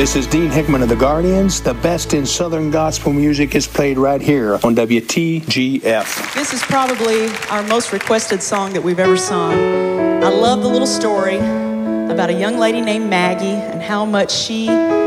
This is Dean Hickman of the Guardians. The best in Southern gospel music is played right here on WTGF. This is probably our most requested song that we've ever sung. I love the little story about a young lady named Maggie and how much she